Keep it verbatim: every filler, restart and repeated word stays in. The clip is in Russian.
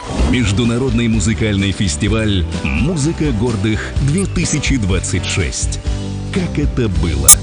Международный музыкальный фестиваль «Музыка гордых-две тысячи двадцать шесть». Как это было?